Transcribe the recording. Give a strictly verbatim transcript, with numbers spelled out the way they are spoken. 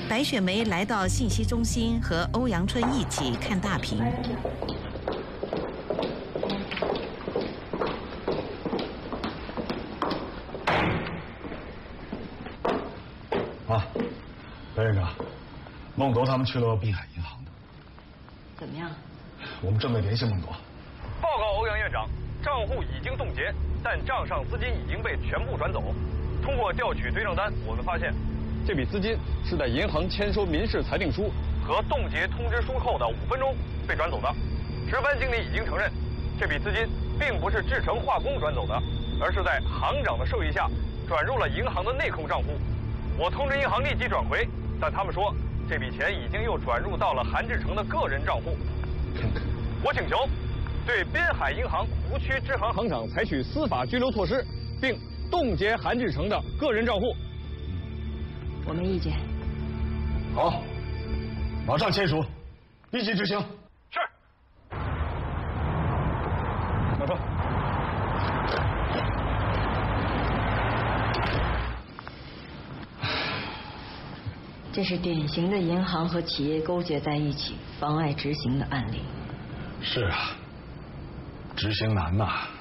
白雪梅来到信息中心，和欧阳春一起看大屏。 啊，白院长，孟铎他们去了滨海银行的。 怎么样？ 我们正在联系孟铎。 报告欧阳院长，账户已经冻结，但账上资金已经被全部转走。通过调取对账单，我们发现，这笔资金是在银行签收民事裁定书和冻结通知书后的五分钟被转走的。值班经理已经承认，这笔资金并不是制成化工转走的，而是在行长的授意下转入了银行的内控账户。我通知银行立即转回，但他们说这笔钱已经又转入到了韩志成的个人账户。我请求对滨海银行湖区支行行长采取司法拘留措施，并冻结韩志成的个人账户。 我没意见。 好，马上签署，立即执行。 是。马上。 这是典型的银行和企业勾结在一起，妨碍执行的案例。 是啊，执行难呐。